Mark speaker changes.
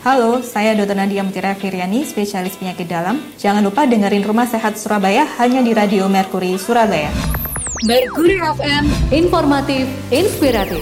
Speaker 1: Halo, saya Dr. Nadia Mutira Firyani, spesialis penyakit dalam. Jangan lupa dengerin Rumah Sehat Surabaya hanya di Radio Mercury Surabaya.
Speaker 2: Mercury FM, informatif, inspiratif.